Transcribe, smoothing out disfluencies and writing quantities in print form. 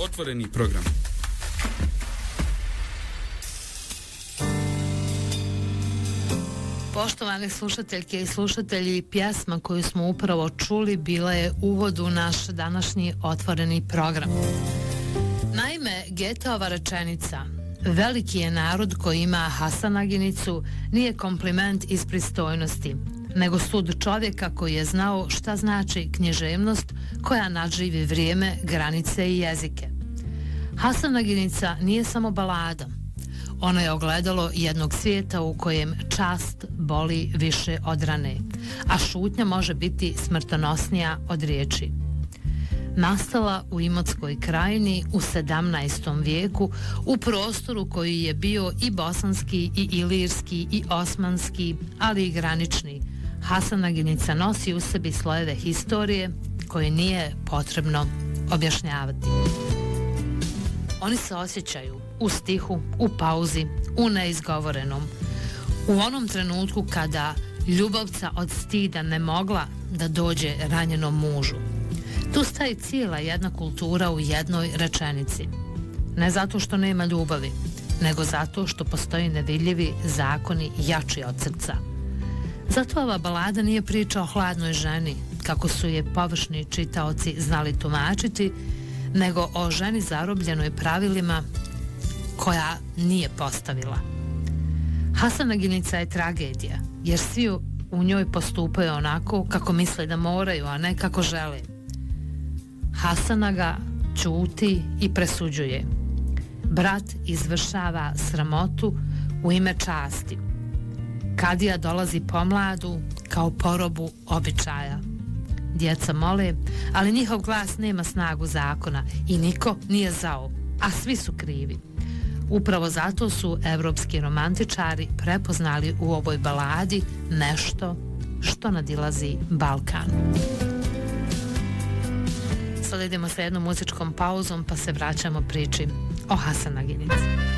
Otvoreni program. Poštovane slušateljke i slušatelji, pjesma koju smo upravo čuli bila je uvod u naš današnji otvoreni program. Naime, Goetheova rečenica "Veliki je narod koji ima Hasanaginicu" nije kompliment iz pristojnosti, nego sud čovjeka koji je znao šta znači književnost koja nadživi vrijeme, granice i jezike. Hasanaginica nije samo balada. Ono je ogledalo jednog svijeta u kojem čast boli više od rane, a šutnja može biti smrtonosnija od riječi. Nastala u Imotskoj krajini u 17. vijeku u prostoru koji je bio i bosanski, i ilirski, i osmanski, ali i granični. Hasanaginica nosi u sebi slojeve historije koje nije potrebno objašnjavati. Oni se osjećaju u stihu, u pauzi, u neizgovorenom. U onom trenutku kada ljubavca od stida ne mogla da dođe ranjenom mužu. Tu staje cijela jedna kultura u jednoj rečenici. Ne zato što nema ljubavi, nego zato što postoji nevidljivi zakoni jači od srca. Zato ova balada nije priča o hladnoj ženi, kako su je površni čitaoci znali tumačiti, nego o ženi zarobljenoj pravilima koja nije postavila. Hasanaginica je tragedija, jer svi u njoj postupaju onako kako misle da moraju, a ne kako žele. Hasanaga ćuti i presuđuje. Brat izvršava sramotu u ime časti. Kadija dolazi pomladu kao porobu običaja. Djeca mole, ali njihov glas nema snagu zakona i niko nije zao, a svi su krivi. Upravo zato su evropski romantičari prepoznali u ovoj baladi nešto što nadilazi Balkan. Sada idemo sa jednom muzičkom pauzom pa se vraćamo priči o Hasanaginici.